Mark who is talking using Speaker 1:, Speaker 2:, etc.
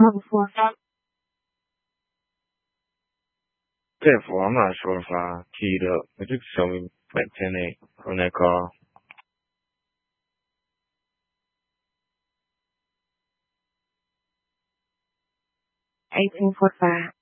Speaker 1: Therefore, I'm not sure if I keyed up, but you can show me like 10-8 from that call.
Speaker 2: 1845.